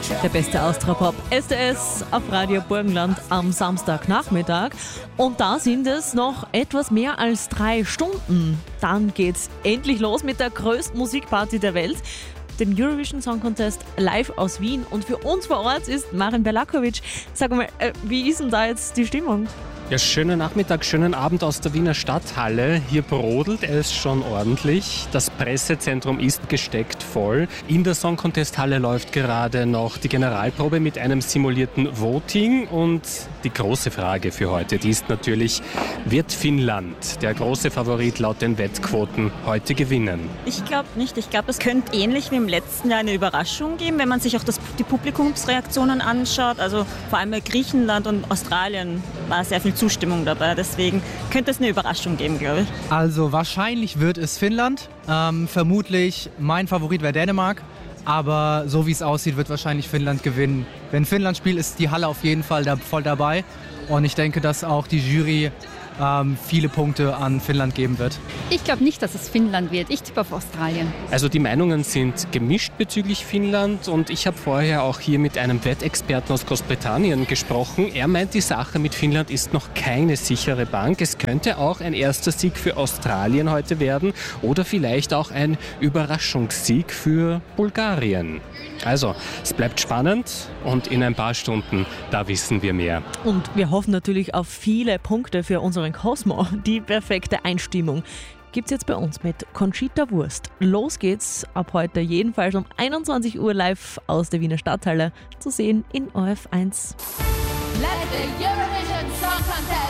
Der beste Austropop STS auf Radio Burgenland am Samstagnachmittag. Und da sind es noch etwas mehr als 3 Stunden. Dann geht's endlich los mit der größten Musikparty der Welt, den Eurovision Song Contest live aus Wien. Und für uns vor Ort ist Marin Berlakovic. Sag mal, wie ist denn da jetzt die Stimmung? Ja, schönen Nachmittag, schönen Abend aus der Wiener Stadthalle. Hier brodelt es schon ordentlich. Das Pressezentrum ist gesteckt voll. In der Song Contest Halle läuft gerade noch die Generalprobe mit einem simulierten Voting. Und die große Frage für heute, die ist natürlich, wird Finnland, der große Favorit laut den Wettquoten, heute gewinnen? Ich glaube nicht. Ich glaube, es könnte ähnlich wie im letzten Jahr eine Überraschung geben, wenn man sich auch die Publikumsreaktionen anschaut. Also vor allem bei Griechenland und Australien war sehr viel Zustimmung dabei. Deswegen könnte es eine Überraschung geben, glaube ich. Also wahrscheinlich wird es Finnland. Vermutlich mein Favorit wäre Dänemark. Aber so wie es aussieht, wird wahrscheinlich Finnland gewinnen. Wenn Finnland spielt, ist die Halle auf jeden Fall voll dabei. Und ich denke, dass auch die Jury viele Punkte an Finnland geben wird. Ich glaube nicht, dass es Finnland wird. Ich tippe auf Australien. Also die Meinungen sind gemischt bezüglich Finnland und ich habe vorher auch hier mit einem Wettexperten aus Großbritannien gesprochen. Er meint, die Sache mit Finnland ist noch keine sichere Bank. Es könnte auch ein erster Sieg für Australien heute werden oder vielleicht auch ein Überraschungssieg für Bulgarien. Also, es bleibt spannend und in ein paar Stunden, da wissen wir mehr. Und wir hoffen natürlich auf viele Punkte für unseren Cosmo. Die perfekte Einstimmung gibt's jetzt bei uns mit Conchita Wurst. Los geht's ab heute jedenfalls um 21 Uhr live aus der Wiener Stadthalle zu sehen in ORF 1. Let the Eurovision Song Contest